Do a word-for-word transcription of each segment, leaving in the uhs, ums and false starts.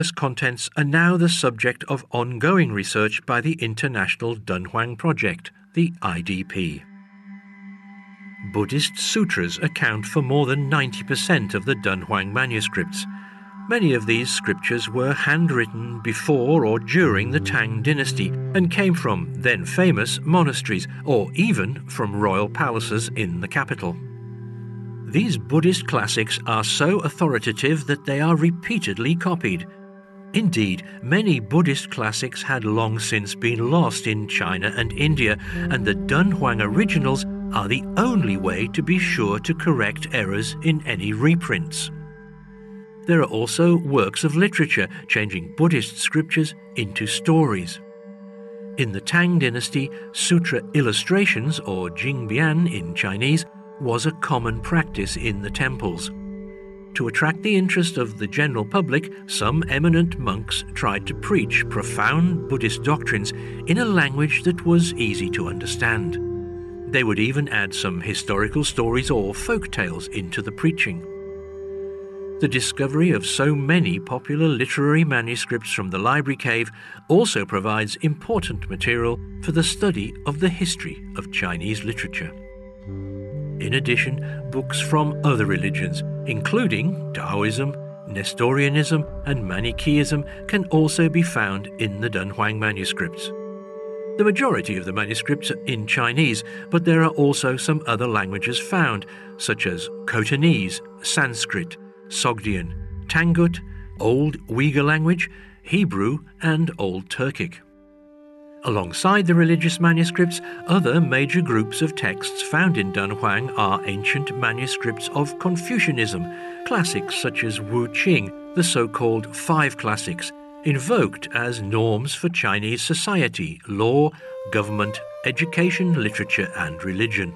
contents are now the subject of ongoing research by the International Dunhuang Project, the I D P. Buddhist sutras account for more than ninety percent of the Dunhuang manuscripts. Many of these scriptures were handwritten before or during the Tang dynasty and came from then famous monasteries or even from royal palaces in the capital. These Buddhist classics are so authoritative that they are repeatedly copied. Indeed, many Buddhist classics had long since been lost in China and India, and the Dunhuang originals are the only way to be sure to correct errors in any reprints. There are also works of literature changing Buddhist scriptures into stories. In the Tang dynasty, sutra illustrations, or jingbian in Chinese, was a common practice in the temples. To attract the interest of the general public, some eminent monks tried to preach profound Buddhist doctrines in a language that was easy to understand. They would even add some historical stories or folk tales into the preaching. The discovery of so many popular literary manuscripts from the library cave also provides important material for the study of the history of Chinese literature. In addition, books from other religions, including Taoism, Nestorianism, and Manichaeism, can also be found in the Dunhuang manuscripts. The majority of the manuscripts are in Chinese, but there are also some other languages found, such as Khotanese, Sanskrit, Sogdian, Tangut, Old Uyghur language, Hebrew, and Old Turkic. Alongside the religious manuscripts, other major groups of texts found in Dunhuang are ancient manuscripts of Confucianism, classics such as Wu Qing, the so-called Five Classics, invoked as norms for Chinese society, law, government, education, literature, and religion.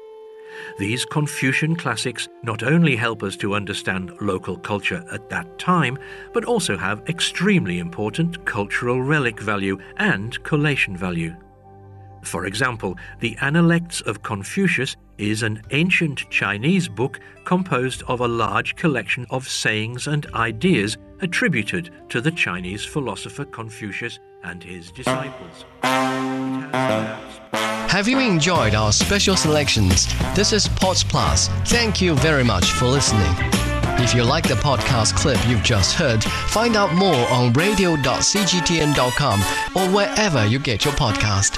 These Confucian classics not only help us to understand local culture at that time, but also have extremely important cultural relic value and collation value. For example, the Analects of Confucius is an ancient Chinese book composed of a large collection of sayings and ideas attributed to the Chinese philosopher Confucius and his disciples. Have you enjoyed our special selections? This is Pods Plus. Thank you very much for listening. If you like the podcast clip you've just heard, find out more on radio dot c g t n dot com or wherever you get your podcast.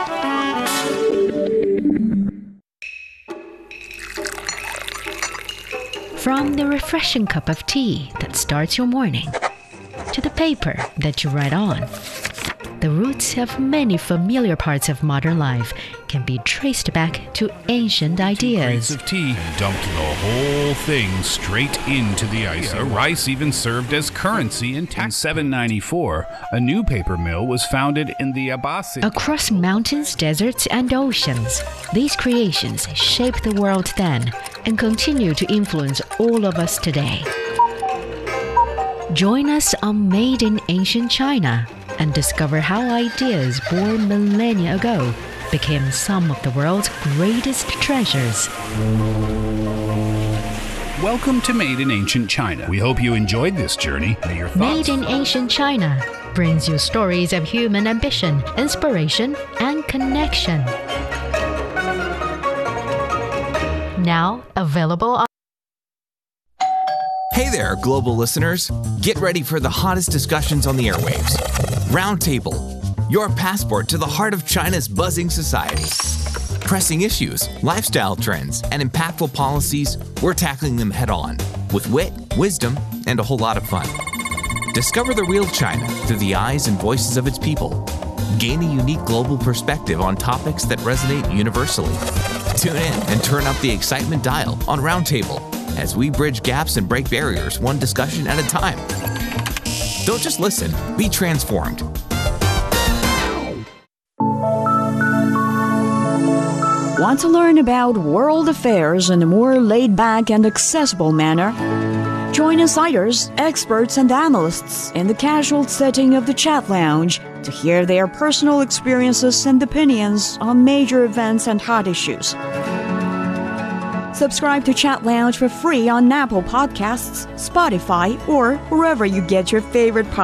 From the refreshing cup of tea that starts your morning, to the paper that you write on, the roots of many familiar parts of modern life can be traced back to ancient ideas. Two of tea dumped the whole thing straight into the ice. Yeah, rice even served as currency in, in seven ninety-four. A new paper mill was founded in the Abbasid. Across mountains, deserts, and oceans, these creations shaped the world then and continue to influence all of us today. Join us on Made in Ancient China and discover how ideas born millennia ago became some of the world's greatest treasures. Welcome to Made in Ancient China. We hope you enjoyed this journey. May your thoughts... Made in Ancient China brings you stories of human ambition, inspiration, and connection. Now available on... Hey there, global listeners. Get ready for the hottest discussions on the airwaves. Roundtable, your passport to the heart of China's buzzing society. Pressing issues, lifestyle trends, and impactful policies, we're tackling them head on with wit, wisdom, and a whole lot of fun. Discover the real China through the eyes and voices of its people. Gain a unique global perspective on topics that resonate universally. Tune in and turn up the excitement dial on Roundtable as we bridge gaps and break barriers one discussion at a time. Don't just listen, be transformed. Want to learn about world affairs in a more laid-back and accessible manner? Join insiders, experts, and analysts in the casual setting of the Chat Lounge to hear their personal experiences and opinions on major events and hot issues. Subscribe to Chat Lounge for free on Apple Podcasts, Spotify, or wherever you get your favorite podcasts.